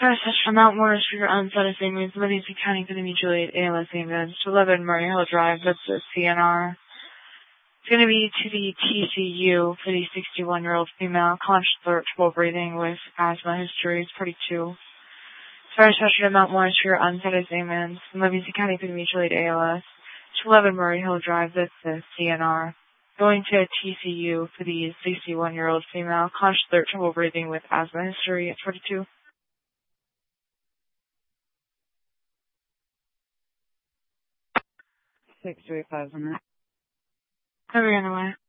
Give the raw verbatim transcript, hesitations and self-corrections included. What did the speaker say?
First, from Mount Morris for your unsatisfying means Livingston County going to be Juliet A L S ambulance to eleven Murray Hill Drive. That's the C N R. It's going to be to the T C U for the sixty-one-year-old female, conscious alert, trouble breathing with asthma history. It's forty-two. First, from Mount Morris for your unsatisfying means Livingston County going to be Juliet A L S to eleven Murray Hill Drive. That's the C N R. Going to T C U for the sixty-one-year-old female, conscious alert, trouble breathing with asthma history. It's forty-two. Six three five hundred. Hurry on the way.